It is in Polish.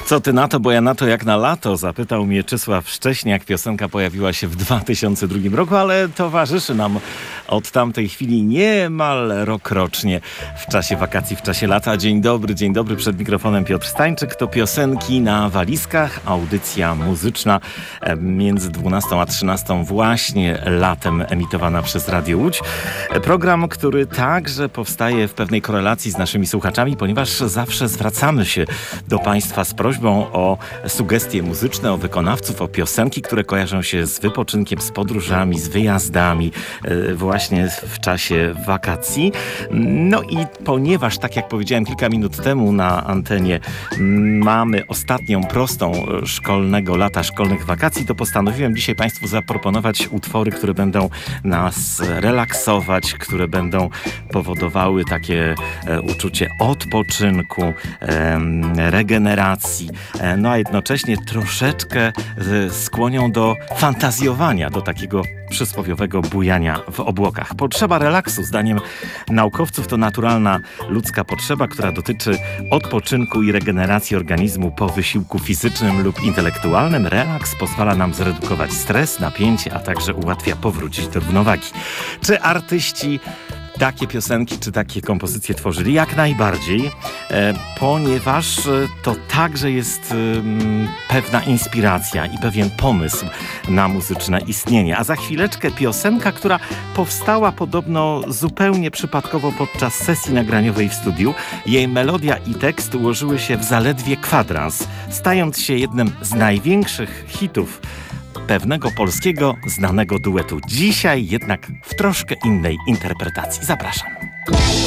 Co ty na to, bo ja na to jak na lato, zapytał Mieczysław Szcześniak. Piosenka pojawiła się w 2002 roku, ale towarzyszy nam od tamtej chwili niemal rokrocznie w czasie wakacji, w czasie lata. Dzień dobry, przed mikrofonem Piotr Stańczyk. To piosenki na walizkach, audycja muzyczna między 12 a 13 właśnie latem emitowana przez Radio Łódź. Program, który także powstaje w pewnej korelacji z naszymi słuchaczami, ponieważ zawsze zwracamy się do Państwa z prośbą o sugestie muzyczne, o wykonawców, o piosenki, które kojarzą się z wypoczynkiem, z podróżami, z wyjazdami właśnie w czasie wakacji. No i ponieważ, tak jak powiedziałem kilka minut temu na antenie, mamy ostatnią prostą szkolnego lata, szkolnych wakacji, to postanowiłem dzisiaj Państwu zaproponować utwory, które będą nas relaksować, które będą powodowały takie uczucie odpoczynku, regeneracji, no a jednocześnie troszeczkę skłonią do fantazjowania, do takiego przysłowiowego bujania w obłokach. Potrzeba relaksu, zdaniem naukowców, to naturalna ludzka potrzeba, która dotyczy odpoczynku i regeneracji organizmu po wysiłku fizycznym lub intelektualnym. Relaks pozwala nam zredukować stres, napięcie, a także ułatwia powrócić do równowagi. Czy artyści takie piosenki czy takie kompozycje tworzyli? Jak najbardziej, ponieważ to także jest pewna inspiracja i pewien pomysł na muzyczne istnienie. A za chwileczkę piosenka, która powstała podobno zupełnie przypadkowo podczas sesji nagraniowej w studiu. Jej melodia i tekst ułożyły się w zaledwie kwadrans, stając się jednym z największych hitów pewnego polskiego znanego duetu. Dzisiaj jednak w troszkę innej interpretacji. Zapraszam.